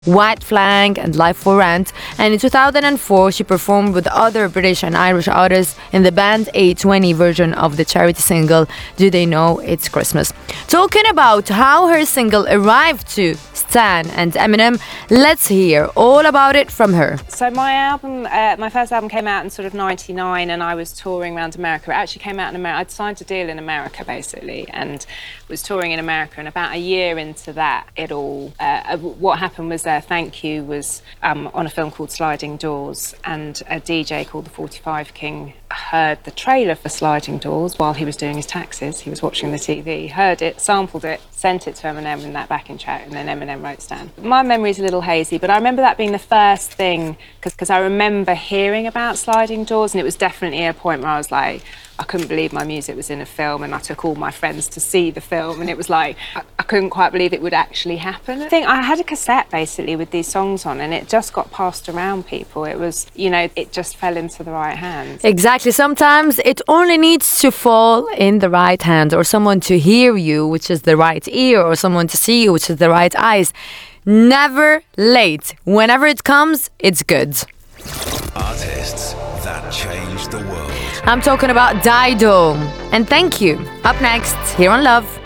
White Flag and Life for Rent, and in 2004 she performed with other British and Irish artists in the Band 820 version of the charity single Do They Know It's Christmas. Talking about how her single arrived to Stan and Eminem, let's hear all about it from her. So my first album came out in sort of 99 and I was touring around America. It actually came out in America. I'd signed a deal in America basically and was touring in America, and about a year into that what happened was Thank You was on a film called Sliding Doors, and a DJ called the 45 King heard the trailer for Sliding Doors while he was doing his taxes. He was watching the TV, heard it, sampled it, sent it to Eminem in that backing track, and then Eminem wrote Stan. My memory's a little hazy, but I remember that being the first thing, because I remember hearing about Sliding Doors, and it was definitely a point where I was like, I couldn't believe my music was in a film, and I took all my friends to see the film, and it was like, I couldn't quite believe it would actually happen. I had a cassette basically with these songs on, and it just got passed around people. It was, it just fell into the right hands. Exactly. Sometimes it only needs to fall in the right hand, or someone to hear you, which is the right ear, or someone to see you, which is the right eyes. Never late. Whenever it comes, it's good. Artists that changed the world. I'm talking about Dido. And Thank You. Up next, here on Love.